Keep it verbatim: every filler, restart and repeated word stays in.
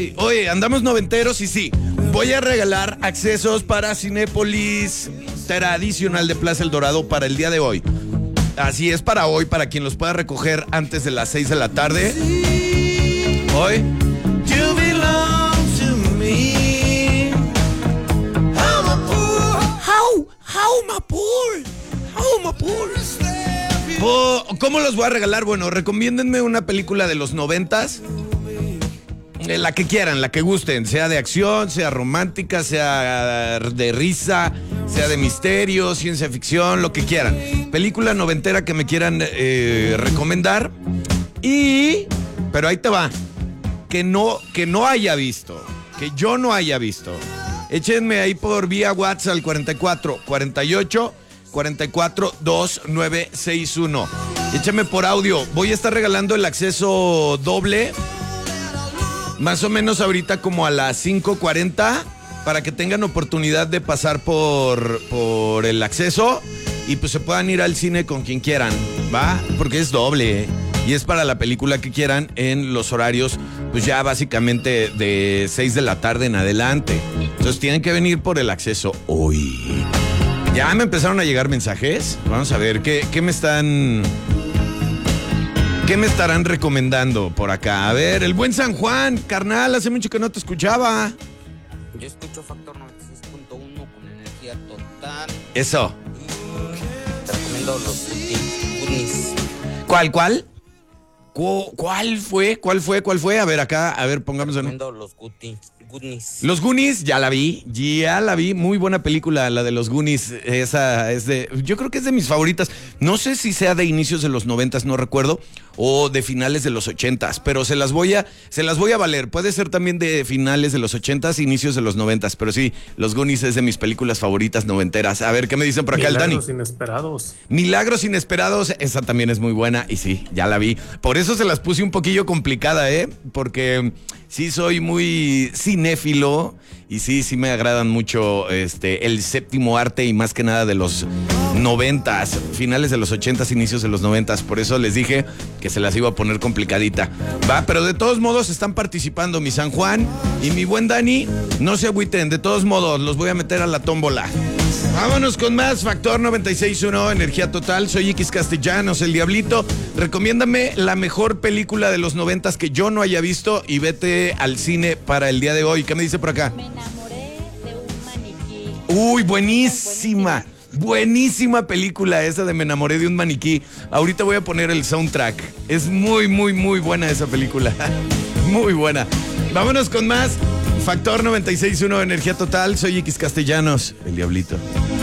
hoy, hoy andamos noventeros y sí, voy a regalar accesos para Cinépolis tradicional de Plaza El Dorado para el día de hoy. Así es, para hoy, para quien los pueda recoger antes de las seis de la tarde. Hoy. You belong to me. How my poor. How, how my poor. How my poor. Oh, ¿cómo los voy a regalar? Bueno, recomiéndenme una película de los noventas. Eh, la que quieran, la que gusten. Sea de acción, sea romántica, sea de risa, sea de misterio, ciencia ficción, lo que quieran. Película noventera que me quieran eh, recomendar. Y... pero ahí te va. Que no, que no haya visto. Que yo no haya visto. Échenme ahí por vía WhatsApp al cuarenta y cuatro, cuarenta y ocho, cuarenta y cuatro, veintinueve sesenta y uno. Échame por audio. Voy a estar regalando el acceso doble. Más o menos ahorita como a las cinco cuarenta. Para que tengan oportunidad de pasar por, por el acceso. Y pues se puedan ir al cine con quien quieran. ¿Va? Porque es doble, ¿eh? Y es para la película que quieran en los horarios, pues ya básicamente de seis de la tarde en adelante. Entonces tienen que venir por el acceso hoy. Ya me empezaron a llegar mensajes. Vamos a ver, ¿qué, qué me están... ¿Qué me estarán recomendando por acá? A ver, el buen San Juan, carnal, hace mucho que no te escuchaba. Yo escucho Factor noventa y seis punto uno con energía total. Eso. Y te recomiendo los Goonies. ¿Cuál, cuál? ¿Cuál fue? ¿Cuál fue? ¿Cuál fue? A ver, acá, a ver, pongamos en... Los Goonies. Los Goonies, ya la vi, ya la vi. Muy buena película, la de los Goonies. Esa es de... yo creo que es de mis favoritas. No sé si sea de inicios de los noventas, no recuerdo, o de finales de los ochentas, pero se las voy a, se las voy a valer. Puede ser también de finales de los ochentas, inicios de los noventas, pero sí, los Goonies es de mis películas favoritas noventeras. A ver, ¿qué me dicen por acá el Dani? Milagros inesperados. Milagros inesperados, esa también es muy buena y sí, ya la vi. Por eso se las puse un poquillo complicada, ¿eh? Porque sí soy muy cinéfilo y sí, sí me agradan mucho este, el séptimo arte y más que nada de los noventas, finales de los ochentas, inicios de los noventas. Por eso les dije que se las iba a poner complicadita. Va, pero de todos modos están participando mi San Juan y mi buen Dani. No se agüiten, de todos modos los voy a meter a la tómbola. Vámonos con más. Factor noventa y seis punto uno, energía total. Soy X Castellanos, el Diablito. Recomiéndame la mejor película de los noventas que yo no haya visto y vete al cine para el día de hoy. ¿Qué me dice por acá? Me enamoré de un maniquí. Uy, buenísima. Buenísima película esa de Me enamoré de un maniquí. Ahorita voy a poner el soundtrack. Es muy, muy, muy buena esa película. Muy buena. Vámonos con más. Factor noventa y seis punto uno, energía total. Soy X Castellanos, el Diablito.